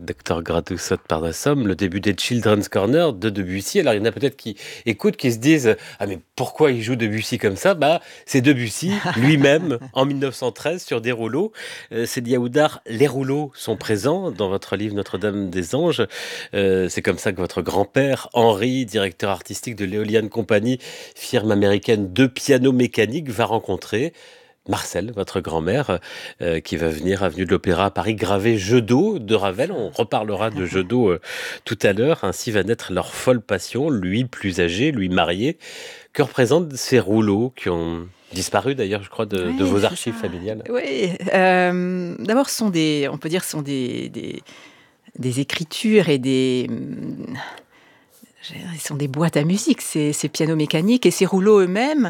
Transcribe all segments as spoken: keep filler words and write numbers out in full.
Docteur Gradusot Parnassum, le début des Children's Corner de Debussy. Alors, il y en a peut-être qui écoutent, qui se disent « Ah, mais pourquoi il joue Debussy comme ça ?» Bah, c'est Debussy lui-même, en mille neuf cent treize, sur des rouleaux. Euh, Célia Houdard, les rouleaux sont présents dans votre livre Notre-Dame des Anges. Euh, c'est comme ça que votre grand-père, Henri, directeur artistique de l'Eolian Company, firme américaine de piano mécanique, va rencontrer Marcel, votre grand-mère, euh, qui va venir avenue de l'Opéra à Paris graver Jeux d'eau de Ravel. On reparlera de Jeux d'eau euh, tout à l'heure. Ainsi va naître leur folle passion, lui plus âgé, lui marié. Que représentent ces rouleaux qui ont disparu d'ailleurs, je crois, de, Oui, de vos c'est archives ça. familiales? Oui, euh, d'abord, ce sont des, on peut dire, ce sont des, des, des écritures et des, hum, je veux dire, ce sont des boîtes à musique, ces, ces pianos mécaniques, et ces rouleaux eux-mêmes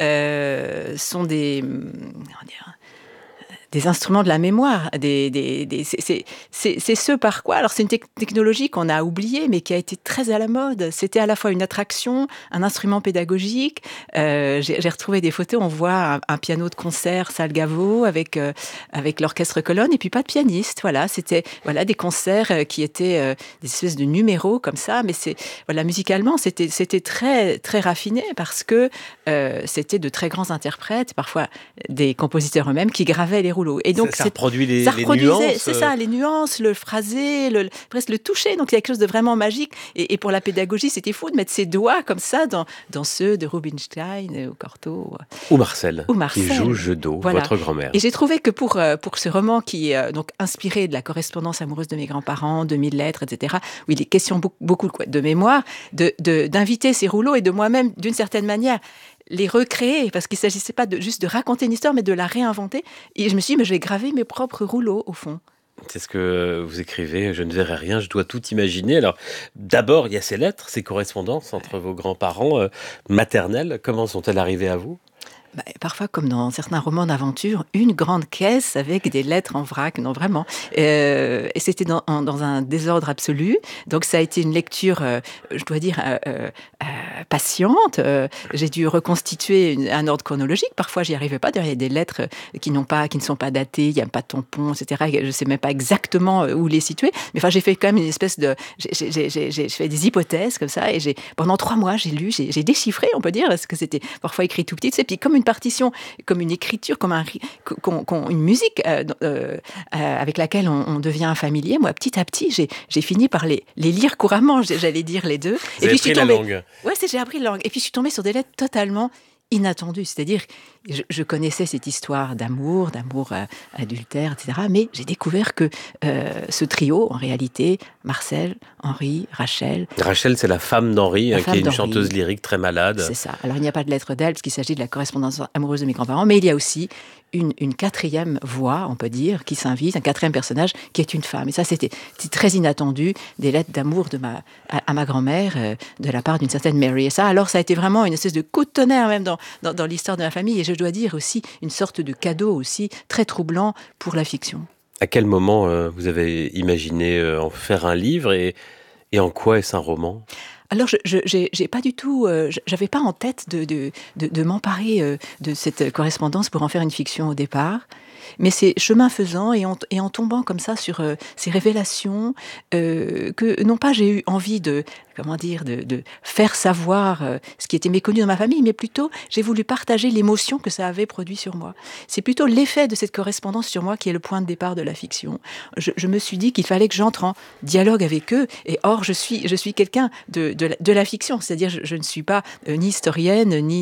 euh, sont des, hum, comment dire, des instruments de la mémoire. Des, des, des, c'est, c'est, c'est, c'est ce par quoi. Alors, c'est une te- technologie qu'on a oubliée, mais qui a été très à la mode. C'était à la fois une attraction, un instrument pédagogique. Euh, j'ai, j'ai retrouvé des photos, on voit un, un piano de concert Salgavo avec, euh, avec l'orchestre colonne, et puis pas de pianiste. Voilà, c'était voilà, des concerts euh, qui étaient euh, des espèces de numéros comme ça, mais c'est, voilà, musicalement, c'était, c'était très, très raffiné parce que euh, c'était de très grands interprètes, parfois des compositeurs eux-mêmes, qui gravaient les rouleaux. Et Ça, donc, ça c'est, reproduit les, ça les reproduisait, nuances. c'est euh, ça, les nuances, le phrasé, le, presque le toucher. Donc, il y a quelque chose de vraiment magique. Et, et pour la pédagogie, c'était fou de mettre ses doigts comme ça dans, dans ceux de Rubinstein, ou Cortot, Ou Marcel, ou qui joue Marcel. Jeux d'eau, Voilà. votre grand-mère. Et j'ai trouvé que pour, euh, pour ce roman qui est euh, donc inspiré de la correspondance amoureuse de mes grands-parents, de mille lettres, et cetera, où il est question beaucoup, beaucoup quoi, de mémoire, de, de, d'inviter ces rouleaux et de moi-même, d'une certaine manière, les recréer, parce qu'il ne s'agissait pas de, juste de raconter une histoire, mais de la réinventer. Et je me suis dit, mais je vais graver mes propres rouleaux, au fond. C'est ce que vous écrivez, je ne verrai rien, je dois tout imaginer. Alors, d'abord, il y a ces lettres, ces correspondances entre vos grands-parents euh, maternels. Comment sont-elles arrivées à vous? Bah, parfois, comme dans certains romans d'aventure, une grande caisse avec des lettres en vrac, non vraiment. Euh, et c'était dans, en- dans un désordre absolu. Donc ça a été une lecture, euh, je dois dire, euh, euh, euh, patiente. Euh, j'ai dû reconstituer une- un ordre chronologique. Parfois, j'y arrivais pas. D'ailleurs, il y a des lettres qui n'ont pas, qui ne sont pas datées. Il n'y a pas de tampon, et cetera. Je sais même pas exactement où les situer. Mais enfin, j'ai fait quand même une espèce de, j'ai, j'ai, j'ai, j'ai j'ai fait des hypothèses comme ça. Et j'ai, pendant trois mois, j'ai lu, j'ai, j'ai déchiffré, on peut dire, parce que c'était parfois écrit tout petit. Et puis comme une partition, comme une écriture, comme un, qu'on, qu'on, une musique euh, euh, avec laquelle on, on devient familier. Moi, petit à petit, j'ai, j'ai fini par les, les lire couramment, j'allais dire les deux. Vous Et avez puis je suis pris la tombée. langue. Ouais, c'est, j'ai appris la langue. Et puis je suis tombée sur des lettres totalement inattendues. C'est-à-dire, je, je connaissais cette histoire d'amour, d'amour euh, adultère, et cetera. Mais j'ai découvert que euh, ce trio, en réalité, Marcel, Henri, Rachel, Rachel, c'est la femme d'Henri, la hein, qui femme est une d'Henri, chanteuse lyrique très malade. c'est ça. Alors, il n'y a pas de lettre d'elle, parce qu'il s'agit de la correspondance amoureuse de mes grands-parents, mais il y a aussi une, une quatrième voix, on peut dire, qui s'invite, un quatrième personnage, qui est une femme. Et ça, c'était, c'était très inattendu, des lettres d'amour de ma, à, à ma grand-mère, euh, de la part d'une certaine Mary. Et ça, alors, ça a été vraiment une espèce de coup de tonnerre, même dans, dans, dans l'histoire de ma famille. Et je dois dire aussi, une sorte de cadeau aussi, très troublant pour la fiction. À quel moment euh, vous avez imaginé euh, en faire un livre et, et en quoi est-ce un roman? Alors, je, je j'ai, j'ai pas du tout, euh, j'avais pas en tête de, de, de, de m'emparer euh, de cette correspondance pour en faire une fiction au départ. Mais c'est chemin faisant et en, et en tombant comme ça sur euh, ces révélations euh, que non pas j'ai eu envie de comment dire de, de faire savoir euh, ce qui était méconnu dans ma famille, mais plutôt j'ai voulu partager l'émotion que ça avait produit sur moi. C'est plutôt l'effet de cette correspondance sur moi qui est le point de départ de la fiction. Je, je me suis dit qu'il fallait que j'entre en dialogue avec eux. Et or je suis je suis quelqu'un de de la, de la fiction, c'est-à-dire je, je ne suis pas euh, ni historienne ni